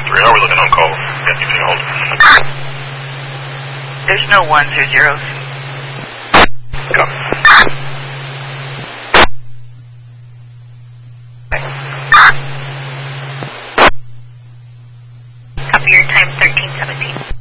3 hours looking on call. Can't keep it hold. There's no ones or zeros.